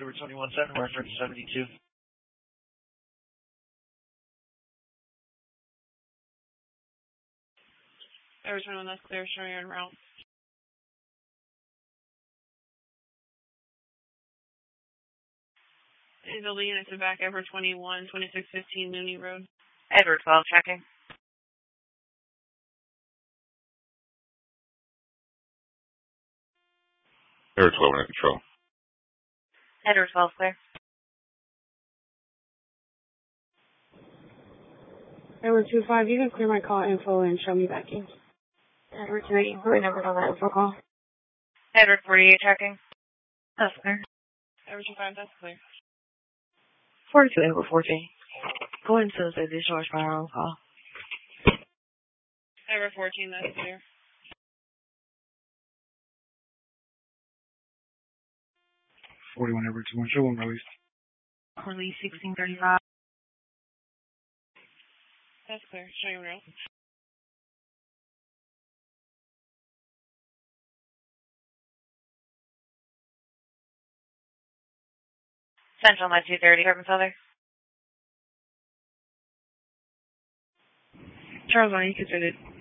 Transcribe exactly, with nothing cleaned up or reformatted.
Edward twenty-one seven, reference seventy-two. Edward twenty-one, that's clear, showing you en route. Is the unit to back Edward twenty-one, twenty-six fifteen Mooney Road. Edward twelve, checking. Edward twelve, under control. Edward twelve, clear. Edward two five, you can clear my call info and show me back in. Edward two eight, what number on that info call? Edward forty-eight, checking. That's clear. Edward two five, that's clear. forty-two, Edward fourteen. Go into the discharge fire on call. Edward fourteen, that's clear. forty-one, Edward two one, show one release. Release sixteen thirty-five. That's clear, showing en route. Central, my two thirty, Urban Southern. Charles, are you considered?